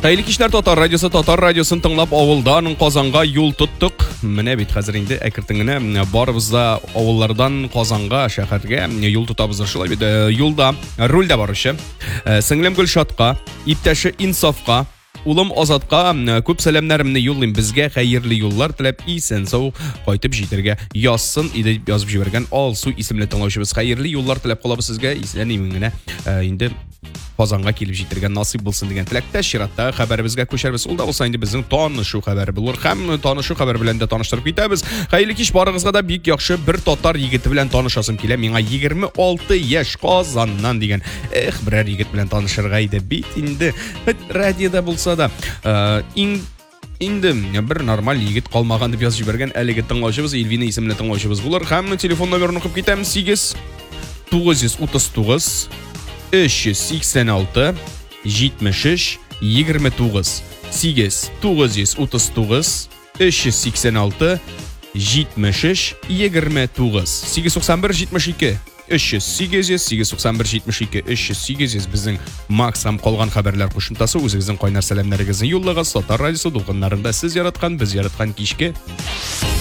Қайырлы кештер, Татар радиосын тыңлап авылдан Казанга юл туттык. Менә бит хәзер инде әкертеңне барыбыз да авыллардан Казанга шәһәргә юл тутабыз шулай бит. Юлда рульдә баручы сеңлем Гөлшатка, иптәше Инсафка, улым Азатка күп сәламнәремне юллыйм. Безгә хәерле юллар теләп, исән сау кайтып җитәргә язсын иде язып җибәргән Алсу исемле тыңлаучыбыз. Хәерле юллар теләп калабыз сезгә. Исән имеңне инде Казанга килеп җитәргә насыйп булсын дигән теләктә чиратта хәбәребезгә күчәрбез. Ул да булса инде безнең танышу хәбәре булыр. Һәм танышу хәбәр белән дә таныштырып китәбез. Хәерле кич барыгызга да бик яхшы бер татар егете белән танышасым килә. Миңа 26 яшь Казаннан дигән. Берәр егет белән танышырга иде бит инде. Радиода булса да инде бер нормаль егет калмаган дип язып җибәргән әлеге тыңлаучыбыз Эльвина исемле тыңлаучыбыз булыр. Һәм телефон номерын укып китәм: 8 939 386 73 29 8 939 386 73 29 891 72 300 891 72 300 безнең Макс һәм калган хәбәрләр кушымтасы. Үзегезнең кайнар сәламнәрегезне юллагыз. Татар радиосы дулкыннарында сез яраткан, без яраткан кичке